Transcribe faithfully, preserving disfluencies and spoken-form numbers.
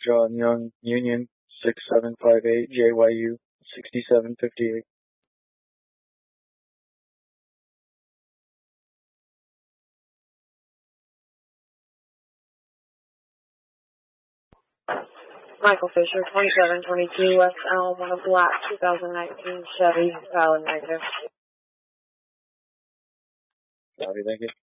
John Young, Union six seven five eight, J Y U sixty-seven fifty-eight. Michael Fisher, twenty-seven twenty-two, West Elm, on a black two thousand nineteen Chevy, valid negative. Copy, thank you.